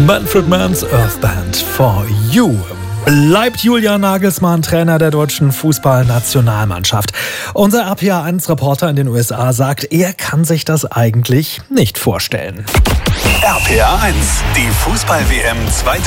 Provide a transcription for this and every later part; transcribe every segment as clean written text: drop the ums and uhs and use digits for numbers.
Manfred Mann's Earth Band for You. Bleibt Julian Nagelsmann Trainer der deutschen Fußballnationalmannschaft? Unser RPA1-Reporter in den USA sagt, er kann sich das eigentlich nicht vorstellen. RPA1, die Fußball-WM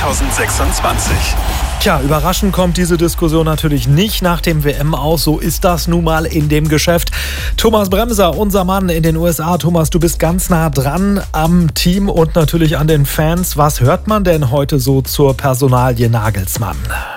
2026. Tja, überraschend kommt diese Diskussion natürlich nicht nach dem WM-Aus. So ist das nun mal in dem Geschäft. Thomas Bremser, unser Mann in den USA. Thomas, du bist ganz nah dran am Team und natürlich an den Fans. Was hört man denn heute so zur Personalie Nagelsmann?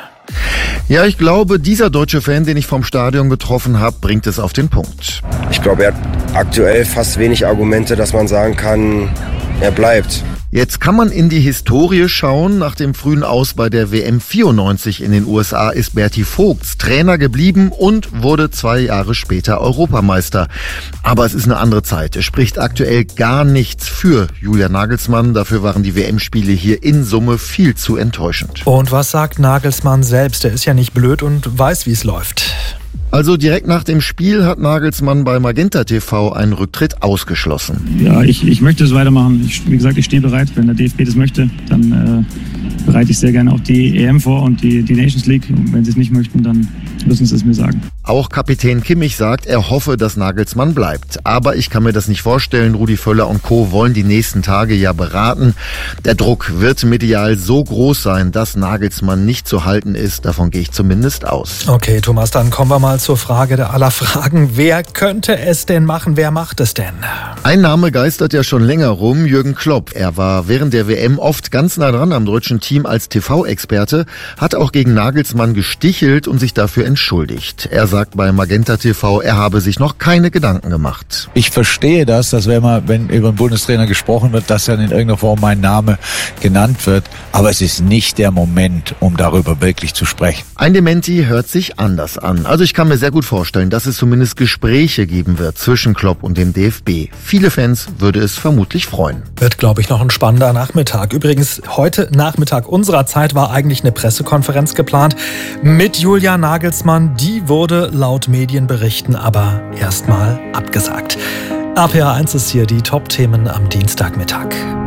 Ja, ich glaube, dieser deutsche Fan, den ich vom Stadion getroffen habe, bringt es auf den Punkt. Ich glaube, er hat aktuell fast wenig Argumente, dass man sagen kann, er bleibt. Jetzt kann man in die Historie schauen. Nach dem frühen Aus bei der WM 94 in den USA ist Berti Vogts Trainer geblieben und wurde 2 Jahre später Europameister. Aber es ist eine andere Zeit. Es spricht aktuell gar nichts für Julian Nagelsmann. Dafür waren die WM-Spiele hier in Summe viel zu enttäuschend. Und was sagt Nagelsmann selbst? Er ist ja nicht blöd und weiß, wie es läuft. Also direkt nach dem Spiel hat Nagelsmann bei Magenta TV einen Rücktritt ausgeschlossen. Ja, ich möchte es weitermachen. Wie gesagt, ich stehe bereit. Wenn der DFB das möchte, dann bereite ich sehr gerne auch die EM vor und die Nations League. Und wenn sie es nicht möchten, dann müssen sie es mir sagen. Auch Kapitän Kimmich sagt, er hoffe, dass Nagelsmann bleibt. Aber ich kann mir das nicht vorstellen. Rudi Völler und Co. wollen die nächsten Tage ja beraten. Der Druck wird medial so groß sein, dass Nagelsmann nicht zu halten ist. Davon gehe ich zumindest aus. Okay, Thomas, dann kommen wir mal zur Frage der aller Fragen. Wer könnte es denn machen? Wer macht es denn? Ein Name geistert ja schon länger rum, Jürgen Klopp. Er war während der WM oft ganz nah dran am deutschen Team als TV-Experte, hat auch gegen Nagelsmann gestichelt und sich dafür entschuldigt. Er sagt bei Magenta TV, er habe sich noch keine Gedanken gemacht. Ich verstehe das, dass wenn über einen Bundestrainer gesprochen wird, dass dann in irgendeiner Form mein Name genannt wird. Aber es ist nicht der Moment, um darüber wirklich zu sprechen. Ein Dementi hört sich anders an. Also ich kann mir sehr gut vorstellen, dass es zumindest Gespräche geben wird zwischen Klopp und dem DFB. Viele Fans würde es vermutlich freuen. Wird, glaube ich, noch ein spannender Nachmittag. Übrigens, heute Nachmittag unserer Zeit war eigentlich eine Pressekonferenz geplant mit Julian Nagelsmann. Die wurde laut Medienberichten aber erstmal abgesagt. RPA1 ist hier die Top-Themen am Dienstagmittag.